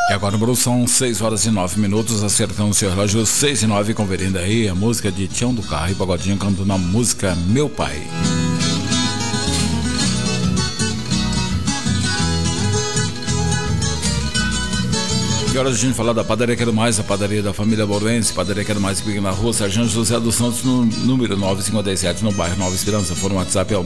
E agora, Bruno, são 6h09, acertando o seu relógio, 6h09, conferindo aí a música de Tião do Carro e Pagodinho cantando a música Meu Pai. Que horas a gente falar da Padaria Quero Mais, a padaria da família Bauruense, Padaria Quero Mais, que fica na rua Sargento José dos Santos, no número 957, no bairro Nova Esperança. For no WhatsApp é o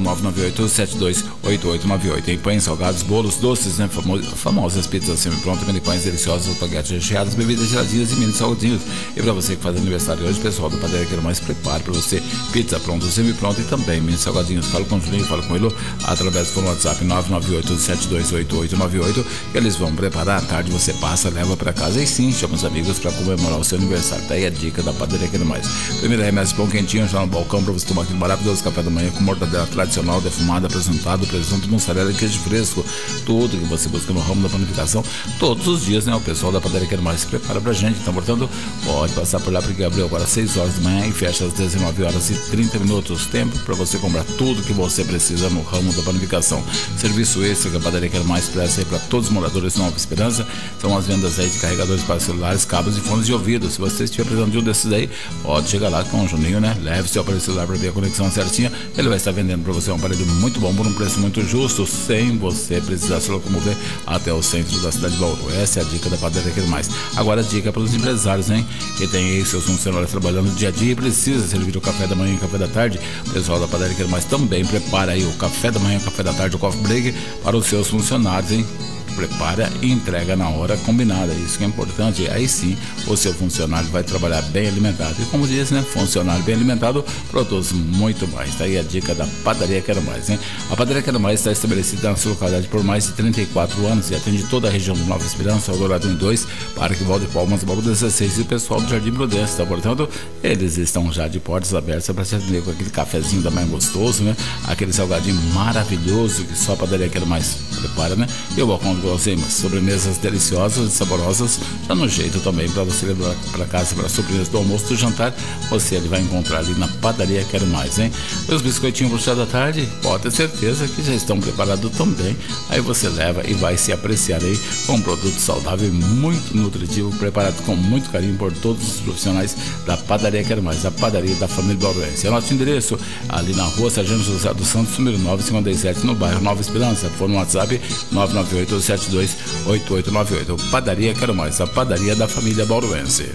998-728898. Tem pães, salgados, bolos, doces, né? Famosas pizzas semi-prontas, mini pães deliciosos, espaguetes recheados, bebidas geladinhas e mini salgadinhos. E para você que faz aniversário hoje, pessoal da Padaria Quero Mais, prepare para você pizza pronta, semi-pronta e também mini salgadinhos. Fala com o Juninho, fala com ele através do WhatsApp 998-728898, que eles vão preparar. À tarde você passa, leva para casa e sim, chama os amigos para comemorar o seu aniversário. Daí a dica da Padaria Quero Mais. Primeiro remédio, pão quentinho já no balcão para você tomar aquele maravilhoso café da manhã com mortadela tradicional, defumada, apresentado, presunto, mussarela e queijo fresco. Tudo que você busca no ramo da panificação todos os dias, né? O pessoal da Padaria Quero Mais se prepara pra gente. Então, portanto, pode passar por lá porque abriu agora 6 horas da manhã e fecha às 19h30. Tempo para você comprar tudo que você precisa no ramo da panificação. Serviço esse que a Padaria Quero Mais presta aí para todos os moradores de Nova Esperança. São as vendas aí de carregadores para celulares, cabos e fones de ouvido. Se você estiver precisando de um desses aí, pode chegar lá com o Juninho, né? Leve seu aparelho celular para ver a conexão certinha. Ele vai estar vendendo para você um aparelho muito bom por um preço muito justo, sem você precisar se locomover até o centro da cidade de Bauru. Essa é a dica da Padaria Quero Mais. Agora a dica é para os empresários, hein? Que tem aí seus funcionários trabalhando dia a dia e precisa servir o café da manhã e o café da tarde. O pessoal da Padaria Quero Mais também prepara aí o café da manhã, o café da tarde, o coffee break para os seus funcionários, hein? Prepara e entrega na hora combinada, isso que é importante. Aí sim o seu funcionário vai trabalhar bem alimentado, e como diz, né, funcionário bem alimentado produz muito mais. Tá aí a dica da Padaria Quero Mais, hein? A Padaria Quero Mais está estabelecida na sua localidade por mais de 34 anos e atende toda a região do Nova Esperança, Eldorado 2, Parque Valde Palmas, Bauru 16 e o pessoal do Jardim Prudência. Tá? Portanto, eles estão já de portas abertas para se atender com aquele cafezinho da manhã gostoso, né? Aquele salgadinho maravilhoso que só a Padaria Quero Mais prepara, né? E eu vou contar sobremesas deliciosas e saborosas, já no jeito também para você levar para casa para sobremesas do almoço, do jantar, você vai encontrar ali na Padaria Quero Mais, hein? Os biscoitinhos pro chá da tarde, pode ter certeza que já estão preparados também. Aí você leva e vai se apreciar aí com um produto saudável e muito nutritivo, preparado com muito carinho por todos os profissionais da Padaria Quero Mais, a padaria da família Bauruense. É nosso endereço ali na rua Sargento José dos Santos, número 957, no bairro Nova Esperança. For no WhatsApp 998-728898. Padaria Quero Mais, a padaria da família Bauruense.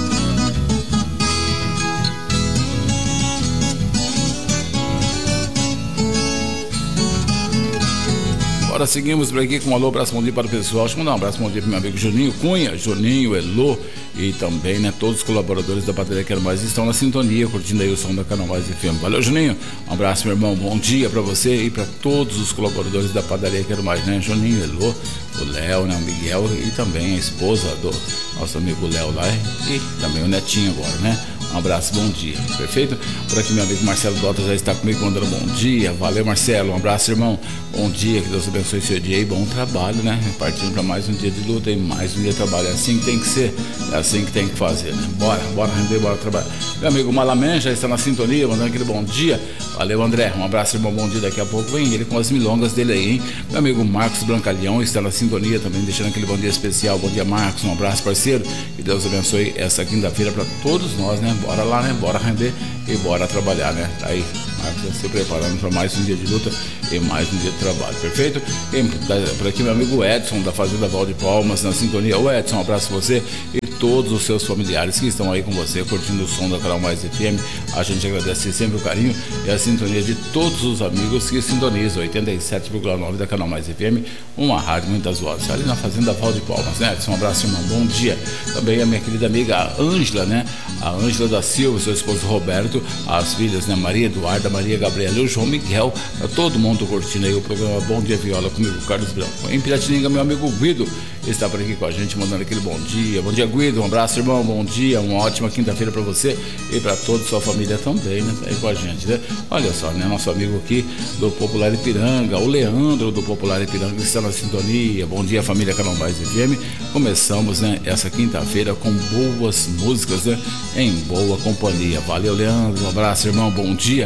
Agora seguimos por aqui com um alô, abraço, bom dia para o pessoal. Deixa eu mandar um abraço, bom dia para meu amigo Juninho Cunha, Juninho, Elô e também, né, todos os colaboradores da Padaria Quero Mais estão na sintonia, curtindo aí o som da Canal Mais FM. Valeu, Juninho, um abraço, meu irmão, bom dia para você e para todos os colaboradores da Padaria Quero Mais, né, Juninho, Elô, o Léo, né, o Miguel e também a esposa do nosso amigo Léo lá e também o netinho agora, né. Um abraço, bom dia, perfeito? Por aqui meu amigo Marcelo Dota já está comigo mandando bom dia. Valeu, Marcelo, um abraço, irmão. Bom dia, que Deus abençoe seu dia e bom trabalho, né? Partindo para mais um dia de luta e mais um dia de trabalho. É assim que tem que ser, é assim que tem que fazer, né? Bora render, bora trabalhar. Meu amigo Malamé já está na sintonia, mandando aquele bom dia. Valeu, André, um abraço, irmão, bom dia. Daqui a pouco vem ele com as milongas dele aí, hein? Meu amigo Marcos Brancalhão está na sintonia também, deixando aquele bom dia especial. Bom dia, Marcos, um abraço, parceiro. Que Deus abençoe essa quinta-feira para todos nós, né? Bora lá, né? Bora render e bora trabalhar, né? Aí, Marcos, se preparando para mais um dia de luta e mais um dia de trabalho, perfeito? E por aqui meu amigo Edson da Fazenda Valde Palmas na sintonia. Ô Edson, um abraço para você e todos os seus familiares que estão aí com você, curtindo o som da Canal Mais FM. A gente agradece sempre o carinho e a sintonia de todos os amigos que sintonizam 87,9 da Canal Mais FM, uma rádio muitas vozes, ali na Fazenda Valde Palmas, né? Edson, um abraço, irmão, bom dia. Também a minha querida amiga Ângela, né? A Ângela da Silva, seu esposo Roberto, as filhas, né? Maria Eduarda, Maria Gabriela e o João Miguel, todo mundo curtindo aí o programa Bom Dia Viola comigo, Carlos Branco. Em Piratininga, meu amigo Guido está por aqui com a gente, mandando aquele bom dia. Bom dia, Guido, um abraço, irmão, bom dia, uma ótima quinta-feira para você e para toda a sua família também, né? Tá aí com a gente, né? Olha só, né? Nosso amigo aqui do Popular Ipiranga, o Leandro do Popular Ipiranga está na sintonia. Bom dia, família Canal Mais FM. Começamos, né, essa quinta-feira com boas músicas, né? Em boa companhia. Valeu, Leandro, um abraço, irmão, bom dia. E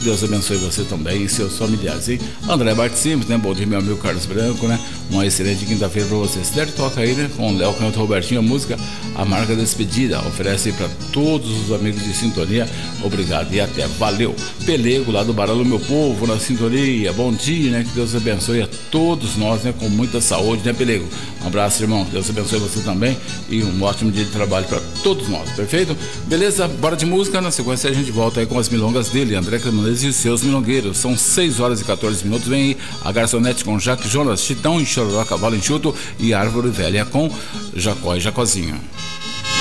Deus abençoe você também e seus familiares, hein? André Bart Simples, né? Bom dia, meu amigo Carlos Branco, né? Uma excelente quinta-feira pra você. Se der, toca aí, né? Com o Léo Canto Robertinho, a música A Marca Despedida. Oferece aí pra todos os amigos de sintonia. Obrigado e até. Valeu. Pelego lá do Baralho, meu povo, na sintonia. Bom dia, né? Que Deus abençoe a todos nós, né? Com muita saúde, né, Pelego? Um abraço, irmão. Deus abençoe você também e um ótimo dia de trabalho para todos nós, perfeito? Beleza? Bora de música. Na sequência a gente volta aí com as milongas dele, André Cremonese e os seus milongueiros. São 6 horas e 14 minutos. Vem aí a Garçonete com Jaque Jonas, Chitão e Chororó, Cavalo Enxuto e Árvore Velha com Jacó e Jacozinho.